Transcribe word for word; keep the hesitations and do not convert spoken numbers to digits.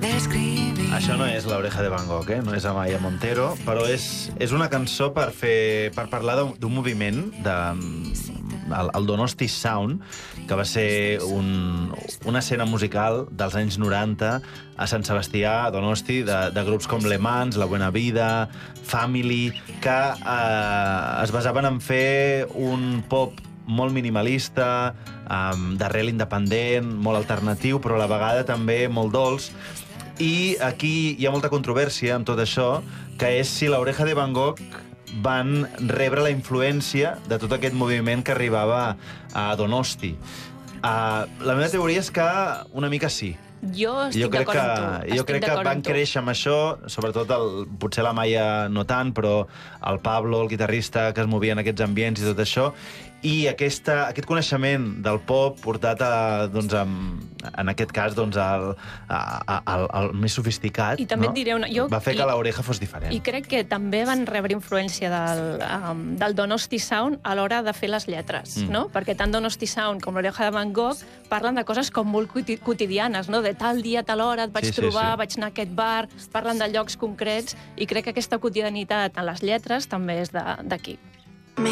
Això no és l'Oreja de Van Gogh, eh? No és Amaya Montero, però és, és una cançó per, fer, per parlar d'un moviment, de, el, el Donosti Sound, que va ser un, una escena musical dels anys noranta a Sant Sebastià, a Donosti, de, de grups com Le Mans, La Buena Vida, Family, que eh, es basaven en fer un pop molt minimalista, um, d'arrel independent, molt alternatiu, però a la vegada també molt dolç. I aquí hi ha molta controvèrsia amb tot això, que és si l'Oreja de Van Gogh van rebre la influència de tot aquest moviment que arribava a Donosti. Uh, la meva teoria és que una mica sí. Jo estic d'acord amb tu. Jo crec que van créixer amb això, sobretot el, potser la Maia no tant, però el Pablo, el guitarrista, que es movia en aquests ambients i tot això, i aquesta, aquest coneixement del pop portat a, doncs, a, en aquest cas doncs, al, a, al, al més sofisticat, I també no? et diré una... jo, va fer que i, l'Oreja fos diferent. I crec que també van rebre influència del, um, del Donosti Sound a l'hora de fer les lletres, mm. no? Perquè tant Donosti Sound com l'Oreja de Van Gogh parlen de coses com molt quotidianes, no? De tal dia, tal hora, et vaig sí, trobar, sí, sí. vaig anar a aquest bar, parlen de llocs concrets, i crec que aquesta quotidianitat en les lletres també és d'aquí.